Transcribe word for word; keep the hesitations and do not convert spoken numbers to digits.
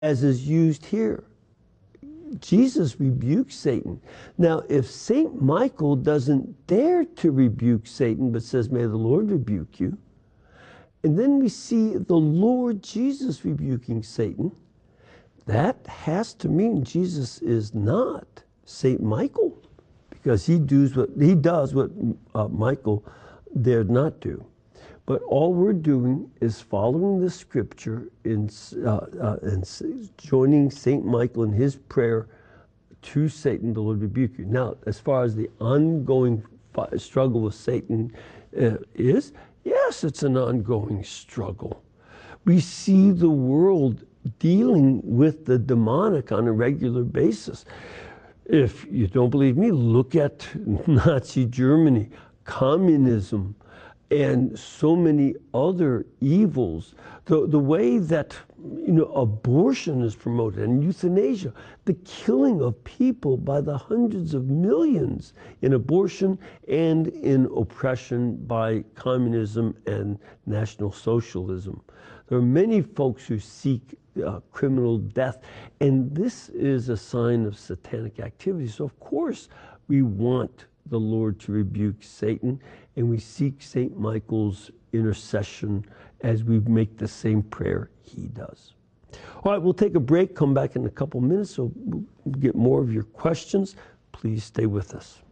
as is used here. Jesus rebukes Satan. Now, if Saint Michael doesn't dare to rebuke Satan, but says, may the Lord rebuke you, and then we see the Lord Jesus rebuking Satan, that has to mean Jesus is not Saint Michael, because he does what he does what uh, Michael dared not do. But all we're doing is following the scripture in, uh, uh, and joining Saint Michael in his prayer to Satan, the Lord rebuke you. Now, as far as the ongoing struggle with Satan uh, is, yes, it's an ongoing struggle. We see the world dealing with the demonic on a regular basis. If you don't believe me, look at Nazi Germany, communism, and so many other evils. The, the way that, you know, abortion is promoted and euthanasia, the killing of people by the hundreds of millions in abortion and in oppression by communism and National Socialism. There are many folks who seek uh, criminal death, and this is a sign of satanic activity. So of course we want the Lord to rebuke Satan, and we seek Saint Michael's intercession as we make the same prayer he does. All right, we'll take a break, come back in a couple minutes, so we'll get more of your questions. Please stay with us.